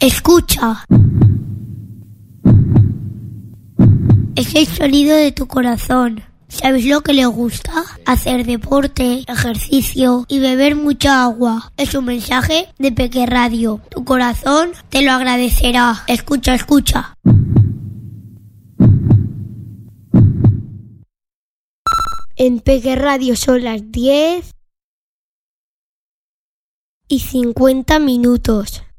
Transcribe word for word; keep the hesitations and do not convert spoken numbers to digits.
Escucha. Es el sonido de tu corazón. ¿Sabes lo que le gusta? Hacer deporte, ejercicio y beber mucha agua. Es un mensaje de Peque Radio. Tu corazón te lo agradecerá. Escucha, escucha. En Peque Radio son las diez y cincuenta minutos.